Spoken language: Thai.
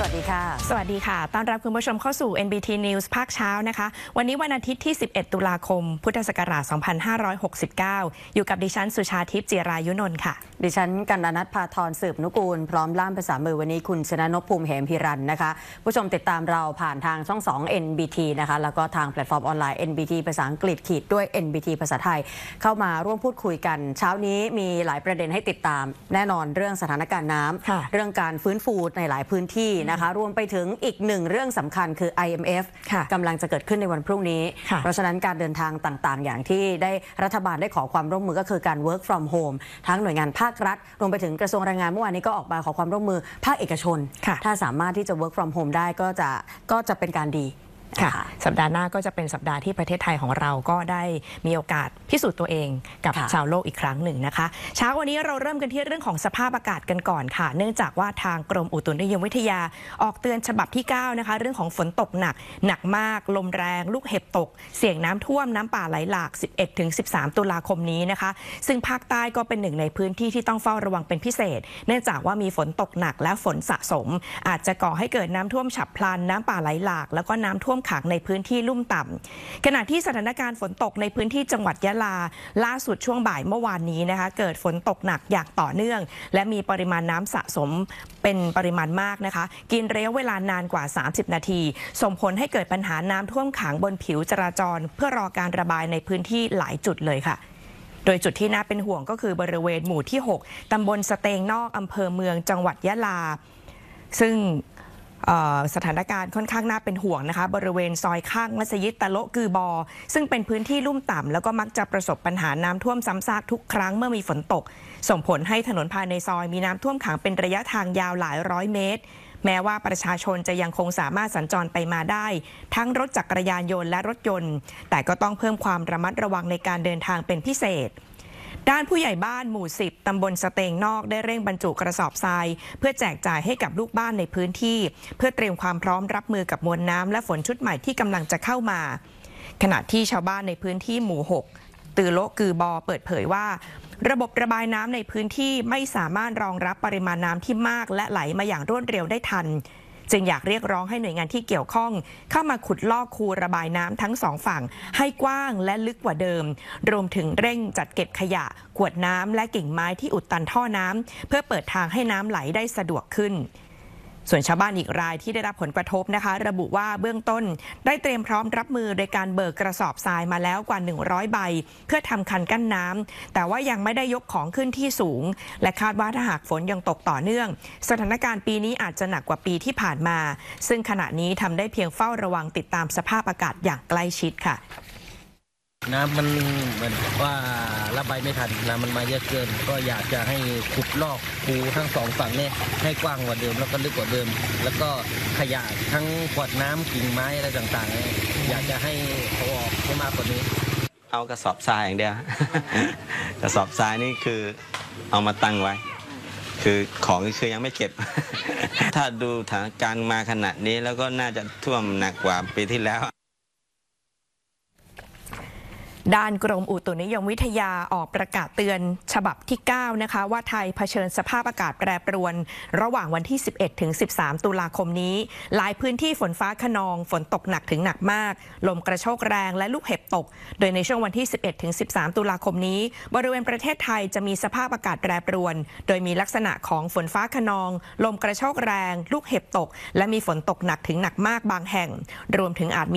วัสดีค่ะสวัสดีค่ะต้อนรับคุณผู้ชมเข้าสู่ NBT News ภาคเช้านะคะวันนี้วันอาทิตย์ที่11ตุลาคมพุทธศักราช2569อยู่กับดิฉันสุชาทิพย์จิรายุนนท์ค่ะดิฉันกันดนัทพาธรสืบนุกูลพร้อมล่ามภาษามือวันนี้คุณชนนพภูมิเหมพิรันนะคะผู้ชมติดตามเราผ่านทางช่อง2 NBT นะคะแล้วก็ทางแพลตฟอร์มออนไลน์ NBT ภาษาอังกฤษขีดด้วย NBT ภาษาไทยเข้ามาร่วมพูดคุยกันเช้านี้มีหลายประเด็นให้ติดตามแน่นอนเรื่องสถานการณ์น้ำเรื่องการฟื้นฟูในหลายพื้นที่นะคะรวมไปถึงอีกหนึ่งเรื่องสำคัญคือ IMF กำลังจะเกิดขึ้นในวันพรุ่งนี้เพราะฉะนั้นการเดินทางต่างๆอย่างที่ได้รัฐบาลได้ขอความร่วมมือก็คือการ work from home ทั้งหน่วยงานภาครัฐรวมไปถึงกระทรวงแรงงานเมื่อวานนี้ก็ออกมาขอความร่วมมือภาคเอกชนถ้าสามารถที่จะ work from home ได้ก็จะเป็นการดีค่ะสัปดาห์หน้าก็จะเป็นสัปดาห์ที่ประเทศไทยของเราก็ได้มีโอกาสพิสูจน์ตัวเองกับชาวโลกอีกครั้งหนึ่งนะคะเช้าวันนี้เราเริ่มกันที่เรื่องของสภาพอากาศกันก่อนค่ะเนื่องจากว่าทางกรมอุตุนิยมวิทยาออกเตือนฉบับที่9นะคะเรื่องของฝนตกหนักมากลมแรงลูกเห็บตกเสี่ยงน้ำท่วมน้ำป่าไหลหลาก 11-13 ตุลาคมนี้นะคะซึ่งภาคใต้ก็เป็นหนึ่งในพื้นที่ที่ต้องเฝ้าระวังเป็นพิเศษเนื่องจากว่ามีฝนตกหนักและฝนสะสมอาจจะก่อให้เกิดน้ำท่วมฉับพลันน้ำป่าไหลหลากแล้วก็น้ำท่วมขังในพื้นที่ลุ่มต่ำขณะที่สถานการณ์ฝนตกในพื้นที่จังหวัดยะลาล่าสุดช่วงบ่ายเมื่อวานนี้นะคะเกิดฝนตกหนักอย่างต่อเนื่องและมีปริมาณน้ำสะสมเป็นปริมาณมากนะคะกินระยะเวลานานกว่า30นาทีส่งผลให้เกิดปัญหาน้ำท่วมขังบนผิวจราจรเพื่อรอการระบายในพื้นที่หลายจุดเลยค่ะโดยจุดที่น่าเป็นห่วงก็คือบริเวณหมู่ที่6ตำบลสเตงนอกอำเภอเมืองจังหวัดยะลาซึ่งสถานการณ์ค่อนข้างน่าเป็นห่วงนะคะบริเวณซอยข้างมัสยิดตะโละกือบอซึ่งเป็นพื้นที่ลุ่มต่ำแล้วก็มักจะประสบปัญหาน้ำท่วมซ้ำซากทุกครั้งเมื่อมีฝนตกส่งผลให้ถนนภายในซอยมีน้ำท่วมขังเป็นระยะทางยาวหลายร้อยเมตรแม้ว่าประชาชนจะยังคงสามารถสัญจรไปมาได้ทั้งรถจักรยานยนต์และรถยนต์แต่ก็ต้องเพิ่มความระมัดระวังในการเดินทางเป็นพิเศษด้านผู้ใหญ่บ้านหมู่10ตำบลสเตงนอกได้เร่งบรรจุกระสอบทรายเพื่อแจกจ่ายให้กับลูกบ้านในพื้นที่เพื่อเตรียมความพร้อมรับมือกับมวลน้ำและฝนชุดใหม่ที่กำลังจะเข้ามาขณะที่ชาวบ้านในพื้นที่หมู่6ตือโละกือบอเปิดเผยว่าระบบระบายน้ำในพื้นที่ไม่สามารถรองรับปริมาณน้ำที่มากและไหลมาอย่างรวดเร็วได้ทันจึงอยากเรียกร้องให้หน่วยงานที่เกี่ยวข้องเข้ามาขุดลอกคูระบายน้ำทั้งสองฝั่งให้กว้างและลึกกว่าเดิมรวมถึงเร่งจัดเก็บขยะขวดน้ำและกิ่งไม้ที่อุดตันท่อน้ำเพื่อเปิดทางให้น้ำไหลได้สะดวกขึ้นส่วนชาวบ้านอีกรายที่ได้รับผลกระทบนะคะระบุว่าเบื้องต้นได้เตรียมพร้อมรับมือโดยการเบิกกระสอบทรายมาแล้วกว่า100ใบเพื่อทำคันกั้นน้ำแต่ว่ายังไม่ได้ยกของขึ้นที่สูงและคาดว่าถ้าหากฝนยังตกต่อเนื่องสถานการณ์ปีนี้อาจจะหนักกว่าปีที่ผ่านมาซึ่งขณะนี้ทำได้เพียงเฝ้าระวังติดตามสภาพอากาศอย่างใกล้ชิดค่ะน้ำมันเหมือนว่าระบายไม่ทันน้ำมันมาเยอะเกินก็อยากจะให้ขุดลอกคูทั้งสองฝั่งเนี่ยให้กว้างกว่าเดิมแล้วก็ลึกกว่าเดิมแล้วก็ขยะทั้งขวดน้ำกิ่งไม้อะไรต่างๆอยากจะให้เขาออกให้มากกว่านี้เอากระสอบทรายอย่างเดียว กระสอบทรายนี่คือเอามาตั้งไว้คือของคือยังไม่เก็บ ถ้าดูสถานการณ์มาขนาดนี้แล้วก็น่าจะท่วมหนักกว่าปีที่แล้วด้านกรมอุตุนิยมวิทยาออกประกาศเตือนฉบับที่9นะคะว่าไทยเผชิญสภาพอากาศแปรปรวนระหว่างวันที่11ถึง13ตุลาคมนี้หลายพื้นที่ฝนฟ้าคะนองฝนตกหนักถึงหนักมากลมกระโชกแรงและลูกเห็บตกโดยในช่วงวันที่11ถึง13ตุลาคมนี้บริเวณประเทศไทยจะมีสภาพอากาศแปรปรวนโดยมีลักษณะของฝนฟ้าคะนองลมกระโชกแรงลูกเห็บตกและมีฝนตกหนักถึงหนักมากบางแห่งรวมถึงอาจ